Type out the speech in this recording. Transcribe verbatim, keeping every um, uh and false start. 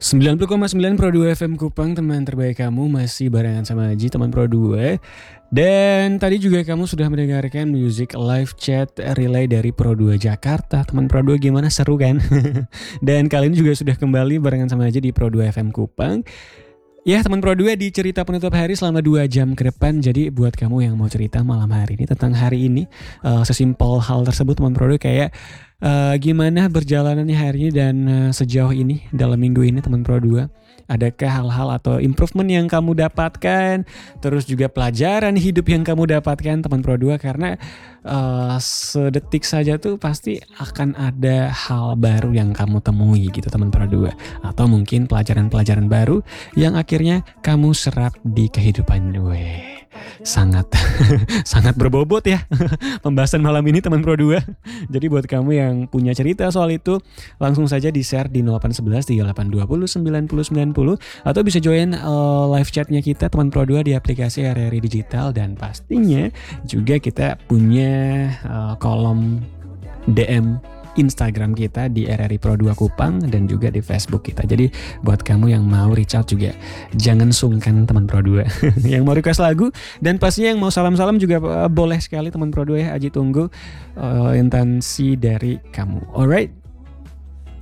sembilan puluh koma sembilan Pro dua F M Kupang, teman terbaik kamu, masih barengan sama Aji, teman Pro dua. Dan tadi juga kamu sudah mendengarkan music live chat relay dari Pro dua Jakarta. Teman Pro dua gimana, seru kan? Dan kali ini juga sudah kembali barengan sama Aji di Pro dua F M Kupang. Ya teman Pro dua, di cerita penutup hari selama dua jam ke depan. Jadi buat kamu yang mau cerita malam hari ini tentang hari ini, uh, sesimpel hal tersebut teman Pro dua, kayak uh, gimana berjalanannya hari ini dan uh, sejauh ini dalam minggu ini teman Pro dua. Adakah hal-hal atau improvement yang kamu dapatkan, terus juga pelajaran hidup yang kamu dapatkan teman Pro dua, karena uh, sedetik saja tuh pasti akan ada hal baru yang kamu temui gitu teman Pro dua, atau mungkin pelajaran-pelajaran baru yang akhirnya kamu serap di kehidupan gue. Sangat sangat berbobot ya pembahasan malam ini teman Pro dua. Jadi buat kamu yang punya cerita soal itu, langsung saja di-share di nol delapan satu satu tiga delapan dua nol sembilan nol sembilan nol, atau bisa join uh, live chatnya kita teman Pro dua di aplikasi R R I Digital. Dan pastinya juga kita punya uh, kolom D M Instagram kita di R R I Pro dua Kupang dan juga di Facebook kita. Jadi buat kamu yang mau reach out juga jangan sungkan teman Pro dua. Yang mau request lagu dan pastinya yang mau salam-salam juga uh, boleh sekali teman Pro dua ya. Aji tunggu uh, intensi dari kamu. Alright.